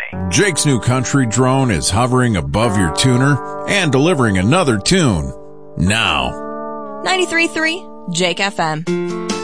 Jake's new country drone is hovering above your tuner and delivering another tune. Now. 93.3 Jake FM.